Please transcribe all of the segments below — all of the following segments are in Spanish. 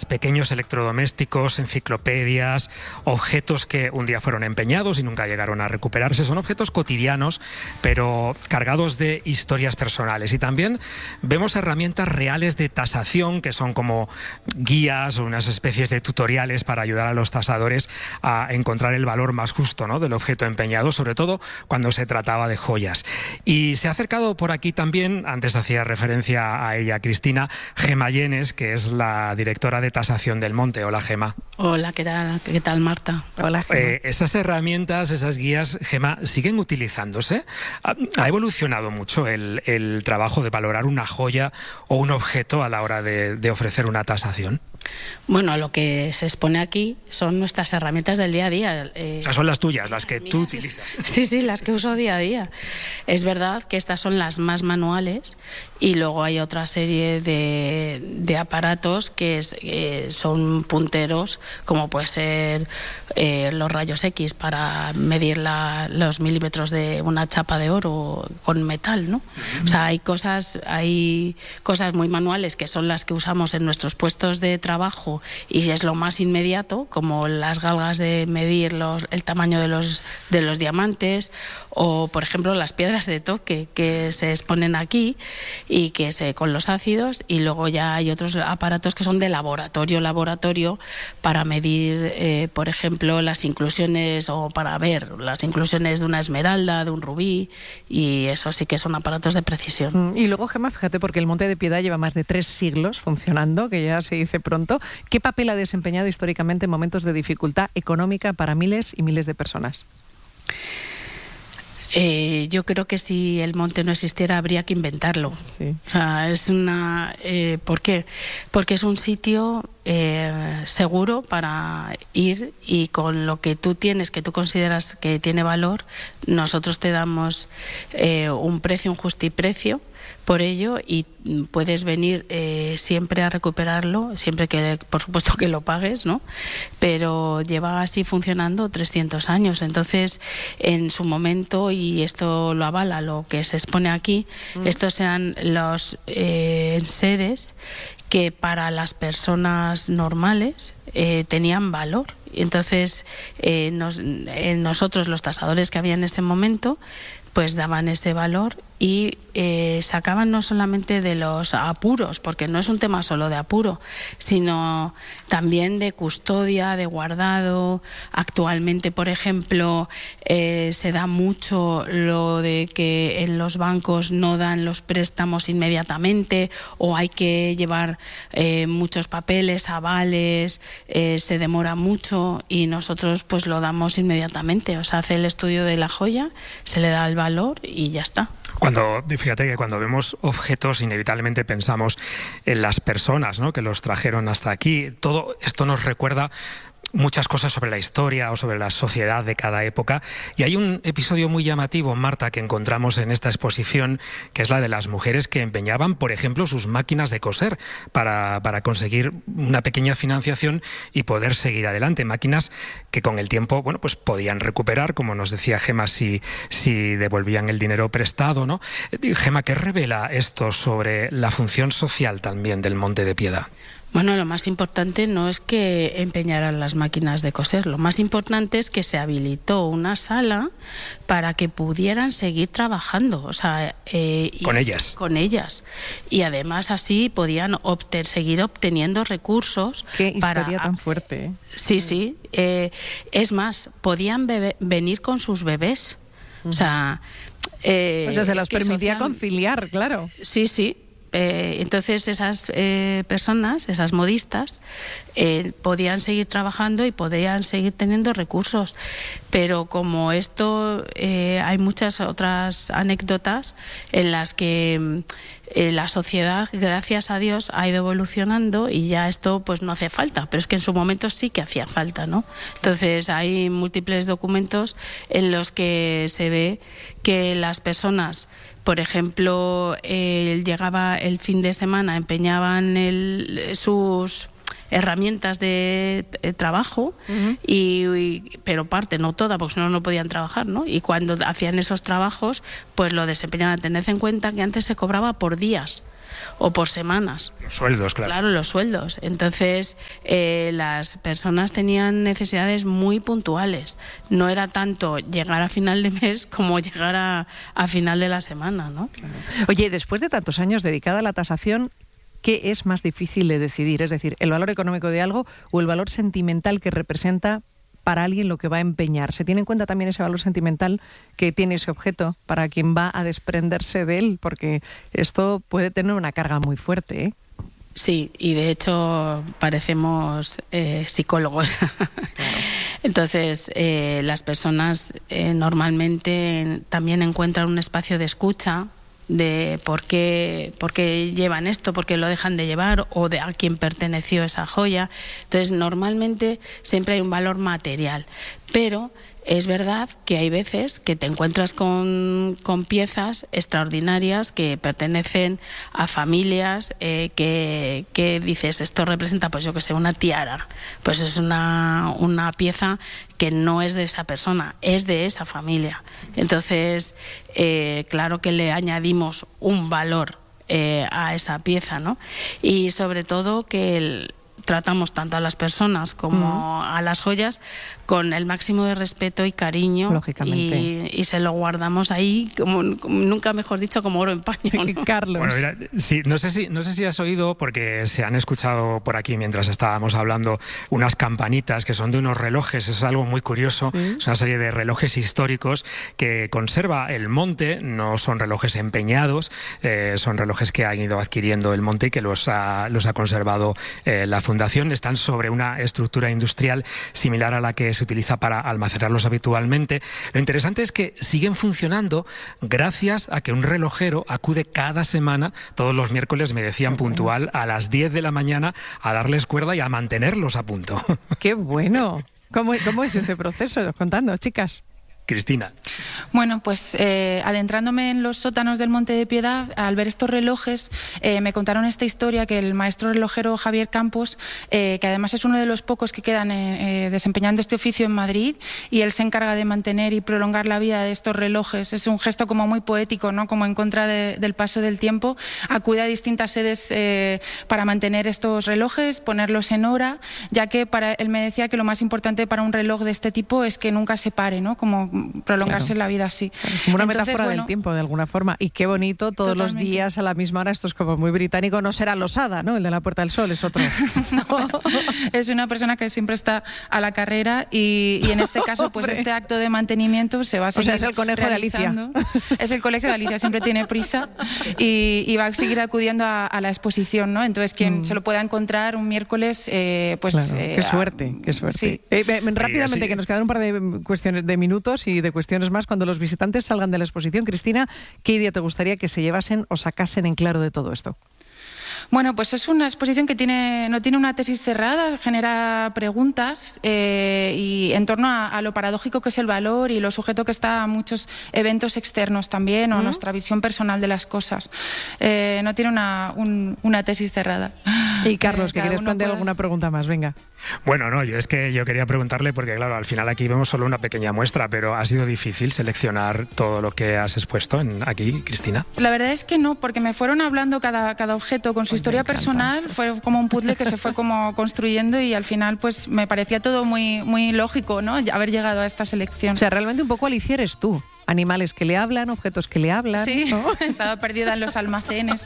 pequeños electrodomésticos, enciclopedias, objetos que un día fueron empeñados y nunca llegaron a recuperarse. Son objetos cotidianos, pero cargados de historias personales. Y también vemos herramientas reales de tasación, que son como guías o unas especies de tutoriales para ayudar a los tasadores a encontrar el valor más justo, ¿no?, del objeto empeñado, sobre todo cuando se trataba de joyas. Y se ha acercado por aquí también, antes hacía referencia a ella Cristina, Gema Llenes, que es la directora de Tasación del Monte. Hola, Gema. Hola, ¿qué tal, Marta? Hola, Gema. Esas herramientas, esas guías, Gema, ¿siguen utilizándose? ¿Ha evolucionado mucho el trabajo de valorar una joya o un objeto a la hora de ofrecer una tasación? Bueno, lo que se expone aquí son nuestras herramientas del día a día. O sea, son las tuyas, las que tú utilizas. Sí, las que uso día a día. Es verdad que estas son las más manuales y luego hay otra serie de aparatos que son punteros, como puede ser los rayos X para medir los milímetros de una chapa de oro con metal, ¿no? O sea, hay cosas muy manuales que son las que usamos en nuestros puestos de trabajo y es lo más inmediato, como las galgas de medir el tamaño de los diamantes, o por ejemplo las piedras de toque que se exponen aquí y con los ácidos, y luego ya hay otros aparatos que son de laboratorio para medir por ejemplo las inclusiones, o para ver las inclusiones de una esmeralda, de un rubí, y eso sí que son aparatos de precisión. Y luego, Gema, fíjate, porque el Monte de Piedad lleva más de 3 siglos funcionando, que ya se dice pronto. ¿Qué papel ha desempeñado históricamente en momentos de dificultad económica para miles y miles de personas? Yo creo que si el monte no existiera habría que inventarlo. Sí. O sea, ¿por qué? Porque es un sitio seguro para ir, y con lo que tú tienes, que tú consideras que tiene valor, nosotros te damos un justiprecio por ello, y puedes venir siempre a recuperarlo, siempre que, por supuesto, que lo pagues, ¿no? Pero lleva así funcionando 300 años. Entonces, en su momento, y esto lo avala lo que se expone aquí, estos eran los enseres que para las personas normales tenían valor. Entonces, nosotros, los tasadores que había en ese momento, pues daban ese valor y sacaban no solamente de los apuros, porque no es un tema solo de apuro, sino también de custodia, de guardado. Actualmente, por ejemplo, se da mucho lo de que en los bancos no dan los préstamos inmediatamente, o hay que llevar muchos papeles, avales, se demora mucho, y nosotros pues lo damos inmediatamente. O sea, hace el estudio de la joya, se le da el valor y ya está. Fíjate que cuando vemos objetos inevitablemente pensamos en las personas, ¿no?, que los trajeron hasta aquí. Todo esto nos recuerda muchas cosas sobre la historia o sobre la sociedad de cada época, y hay un episodio muy llamativo, Marta, que encontramos en esta exposición, que es la de las mujeres que empeñaban, por ejemplo, sus máquinas de coser para conseguir una pequeña financiación y poder seguir adelante. Máquinas que con el tiempo, bueno, pues podían recuperar, como nos decía Gema, si devolvían el dinero prestado, ¿no? Gema, ¿qué revela esto sobre la función social también del Monte de Piedad? Bueno, lo más importante no es que empeñaran las máquinas de coser, lo más importante es que se habilitó una sala para que pudieran seguir trabajando, o sea, con ellas. Y además así podían seguir obteniendo recursos. Qué historia tan fuerte, ¿eh? Sí. Es más, podían venir con sus bebés. O sea, se los permitía conciliar, claro. Sí. Entonces esas personas, esas modistas, podían seguir trabajando y podían seguir teniendo recursos. Pero como esto, hay muchas otras anécdotas en las que la sociedad, gracias a Dios, ha ido evolucionando, y ya esto pues no hace falta, pero es que en su momento sí que hacía falta, ¿no? Entonces hay múltiples documentos en los que se ve que las personas, por ejemplo, llegaba el fin de semana, empeñaban sus herramientas de trabajo, pero parte, no toda, porque si no, no podían trabajar, ¿no? Y cuando hacían esos trabajos, pues lo desempeñaban. Tened en cuenta que antes se cobraba por días. o por semanas. Los sueldos, claro. Claro, los sueldos. Entonces, las personas tenían necesidades muy puntuales. No era tanto llegar a final de mes como llegar a final de la semana, ¿no? Claro. Oye, después de tantos años dedicada a la tasación, ¿qué es más difícil de decidir? Es decir, ¿el valor económico de algo o el valor sentimental que representa para alguien lo que va a empeñar? ¿Se tiene en cuenta también ese valor sentimental que tiene ese objeto para quien va a desprenderse de él? Porque esto puede tener una carga muy fuerte, ¿eh? Sí, y de hecho parecemos psicólogos. Claro. Entonces, las personas normalmente también encuentran un espacio de escucha de por qué llevan esto, por qué lo dejan de llevar o de a quién perteneció esa joya. Entonces, normalmente siempre hay un valor material, pero es verdad que hay veces que te encuentras con piezas extraordinarias que pertenecen a familias que dices, esto representa, pues yo que sé, una tiara. Pues es una pieza que no es de esa persona, es de esa familia. Entonces, claro que le añadimos un valor a esa pieza, ¿no? Y sobre todo que tratamos tanto a las personas como a las joyas con el máximo de respeto y cariño. Lógicamente. Y se lo guardamos ahí, como nunca mejor dicho, como oro en paño, ¿no? Carlos. Bueno, mira, sí, no sé si has oído, porque se han escuchado por aquí mientras estábamos hablando unas campanitas que son de unos relojes. Es algo muy curioso. ¿Sí? Es una serie de relojes históricos que conserva el Monte. No son relojes empeñados, son relojes que han ido adquiriendo el Monte y que los ha conservado la Fundación. Están sobre una estructura industrial similar a la que se utiliza para almacenarlos habitualmente. Lo interesante es que siguen funcionando gracias a que un relojero acude cada semana, todos los miércoles, me decían puntual, a las 10 de la mañana a darles cuerda y a mantenerlos a punto. ¡Qué bueno! ¿Cómo es este proceso? Contando, chicas. Cristina. Bueno, pues adentrándome en los sótanos del Monte de Piedad, al ver estos relojes, me contaron esta historia que el maestro relojero Javier Campos, que además es uno de los pocos que quedan desempeñando este oficio en Madrid, y él se encarga de mantener y prolongar la vida de estos relojes. Es un gesto como muy poético, ¿no? Como en contra del paso del tiempo. Acude a distintas sedes para mantener estos relojes, ponerlos en hora, ya que él me decía que lo más importante para un reloj de este tipo es que nunca se pare, ¿no? Como prolongarse la vida así. Como una metáfora del tiempo, de alguna forma. Y qué bonito, todos los días a la misma hora. Esto es como muy británico. No será Losada, ¿no? El de la Puerta del Sol, es otro. No, es una persona que siempre está a la carrera y en este caso, pues este acto de mantenimiento se va a seguir. O sea, es el conejo realizando. de Alicia. Es el colegio de Alicia, siempre tiene prisa y va a seguir acudiendo a la exposición, ¿no? Entonces, quien se lo pueda encontrar un miércoles, pues... Claro. Qué suerte, qué suerte. Sí. Rápidamente, que nos quedan un par de cuestiones de minutos y de cuestiones más. Cuando los visitantes salgan de la exposición, Cristina, ¿qué idea te gustaría que se llevasen o sacasen en claro de todo esto? Bueno, pues es una exposición que no tiene una tesis cerrada, genera preguntas y en torno a lo paradójico que es el valor y lo sujeto que está a muchos eventos externos también o nuestra visión personal de las cosas. No tiene una tesis cerrada. Y Carlos, que quieres plantear alguna pregunta más, venga. Bueno, no, yo quería preguntarle porque claro, al final aquí vemos solo una pequeña muestra, pero ¿ha sido difícil seleccionar todo lo que has expuesto aquí, Cristina? La verdad es que no, porque me fueron hablando cada objeto con su historia personal, fue como un puzzle que se fue como construyendo y al final pues me parecía todo muy, muy lógico, ¿no? Haber llegado a esta selección. O sea, realmente un poco Alicia eres tú. Animales que le hablan, objetos que le hablan. Sí, ¿no? Estaba perdida en los almacenes.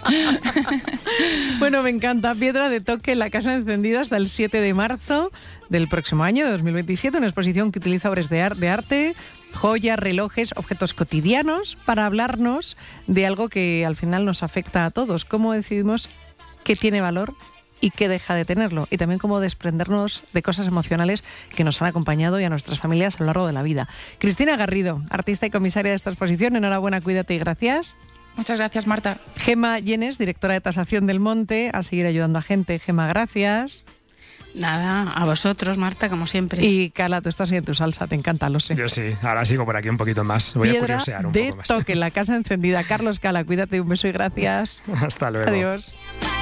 Bueno, me encanta. Piedra de Toque en la Casa Encendida hasta el 7 de marzo del próximo año, de 2027. Una exposición que utiliza obras de arte, joyas, relojes, objetos cotidianos para hablarnos de algo que al final nos afecta a todos. ¿Cómo decidimos qué tiene valor y qué deja de tenerlo? Y también cómo desprendernos de cosas emocionales que nos han acompañado y a nuestras familias a lo largo de la vida. Cristina Garrido, artista y comisaria de esta exposición, enhorabuena, cuídate y gracias. Muchas gracias, Marta. Gema Llenes, directora de Tasación del Monte, a seguir ayudando a gente. Gema, gracias. Nada, a vosotros, Marta, como siempre. Y Carla, tú estás en tu salsa, te encanta, lo sé. Yo sí, ahora sigo por aquí un poquito más. Voy a curiosear un poco más. Piedra de Toque, la Casa Encendida. Carlos Cala, cuídate, un beso y gracias. Hasta luego. Adiós.